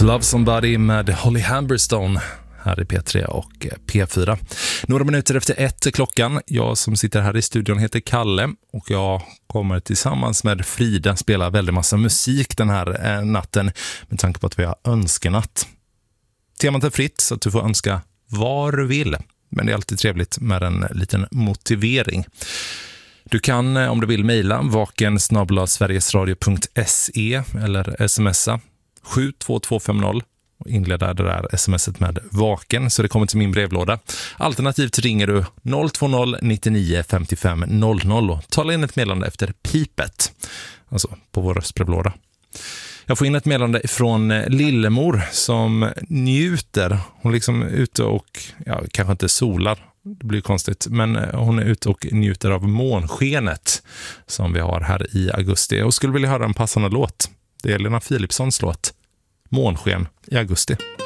To Love Somebody med Holly Humberstone här i P3 och P4. Några minuter efter 1 klockan. Jag som sitter här i studion heter Kalle och jag kommer tillsammans med Frida spela väldigt massa musik den här natten med tanke på att vi har önskenatt. Temat är fritt så att du får önska vad du vill. Men det är alltid trevligt med en liten motivering. Du kan om du vill mejla vaken@sverigesradio.se eller smsa 72250 och inleda det där smset med vaken så det kommer till min brevlåda. Alternativt ringer du 020 99 55 00 och talar in ett meddelande efter pipet, alltså på vår röstbrevlåda. Jag får in ett meddelande från Lillemor som njuter. Hon liksom är ute och, kanske inte solar, det blir konstigt, men hon är ute och njuter av månskenet som vi har här i augusti. Och skulle vilja höra en passande låt. Det är Lena Philipssons låt Månsken i augusti.